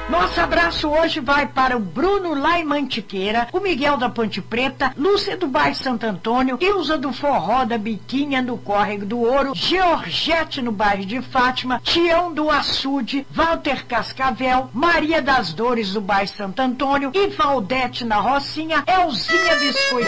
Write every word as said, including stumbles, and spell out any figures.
Nosso abraço hoje vai para o Bruno lá em Mantiqueira, o Miguel da Ponte Preta, Lúcia do bairro Santo Antônio, Ilza do Forró da Biquinha no Córrego do Ouro, Georgette no bairro de Fátima, Tião do Açude, Walter Cascavel, Maria das Dores do bairro Santo Antônio e Valdete na Rocinha, Elzinha Biscoito.